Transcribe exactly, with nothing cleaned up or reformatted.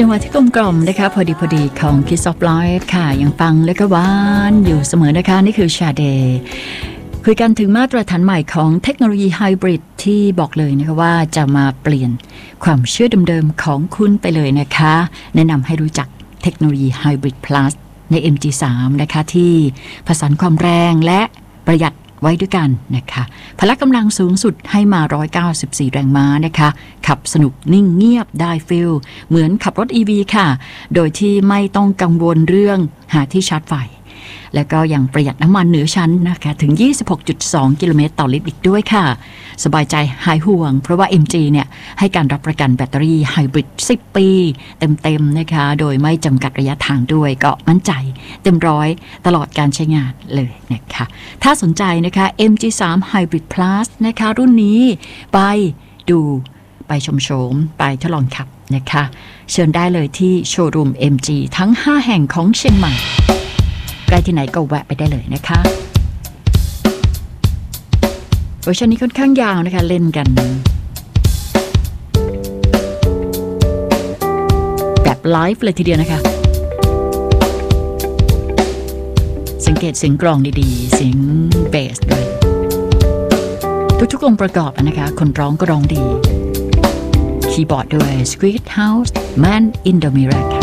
จังหวะที่กลมกล่อมนะคะพอดีพอดีของ Kiss of Life ค่ะยังฟังและก็หวานอยู่เสมอนะคะนี่คือ Sade คุยกันถึงมาตรฐานใหม่ของเทคโนโลยีไฮบริดที่บอกเลยนะคะว่าจะมาเปลี่ยนความเชื่อเดิมๆของคุณไปเลยนะคะแนะนำให้รู้จักเทคโนโลยี Hybrid Plus ใน เอ็ม จี สาม นะคะที่ผสานความแรงและประหยัดไว้ด้วยกันนะคะพละกำลังสูงสุดให้มาหนึ่งร้อยเก้าสิบสี่แรงม้านะคะขับสนุกนิ่งเงียบได้ฟิลเหมือนขับรถ อี วี ค่ะโดยที่ไม่ต้องกังวลเรื่องหาที่ชาร์จไฟและก็ยังประหยัดน้ำมันเหนือชั้นนะคะถึง ยี่สิบหกจุดสอง กิโลเมตรต่อลิตรอีกด้วยค่ะสบายใจหายห่วงเพราะว่า เอ็ม จี เนี่ยให้การรับประกันแบตเตอรี่ไฮบริดสิบปีเต็มๆนะคะโดยไม่จำกัดระยะทางด้วยก็มั่นใจเต็มร้อยตลอดการใช้งานเลยนะคะถ้าสนใจนะคะ เอ็ม จี สาม Hybrid Plus นะคะรุ่นนี้ไปดูไปชมโฉมไปทดลองขับนะคะเชิญได้เลยที่โชว์รูม เอ็ม จี ทั้งห้าแห่งของเชียงใหม่ใกล้ที่ไหนก็แวะไปได้เลยนะคะเวอร์ชันนี้ค่อนข้างยาวนะคะเล่นกันแบบไลฟ์เลยทีเดียวนะคะสังเกตเสียงกลองดีๆเสียงเบสด้วยทุกๆองค์ประกอบนะคะคนร้องก็ร้องดีคีย์บอร์ดด้วย Squid House Man in the Mirror